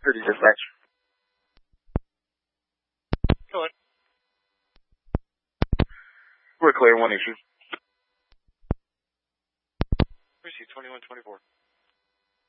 City Dispatch. Go ahead. We're clear, one issue. Receive 2124.